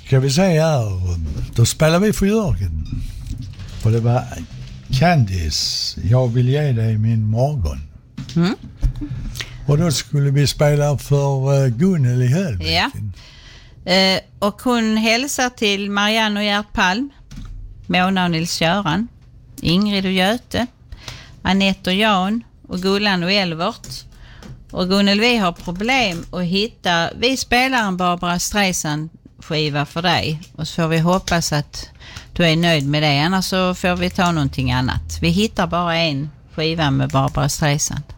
ska vi säga, då spelar vi för Jörgen. För det var Candice, jag vill ge dig min morgon. Mm. Och då skulle vi spela för Gunnel i Höllviken. Ja. Och hon hälsar till Marianne och Gert Palm, Mona och Nils-Göran, Ingrid och Göte, Annette och Jan och Gullan och Elvert. Och Gunnel, vi har problem att hitta. Vi spelar en Barbara Streisand-skiva för dig. Och så får vi hoppas att du är nöjd med det. Annars så får vi ta någonting annat. Vi hittar bara en skiva med Barbara Streisand.